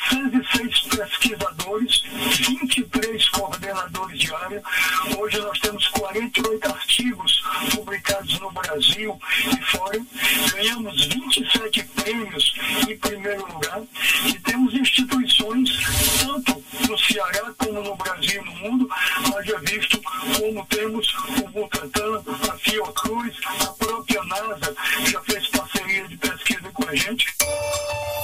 406 pesquisadores, 23 coordenadores de área. Hoje nós temos 48 artigos publicados no Brasil e fora. Ganhamos 27 prêmios em primeiro lugar e temos instituições, tanto no Ceará como no Brasil e no mundo, haja visto como temos o Butantan,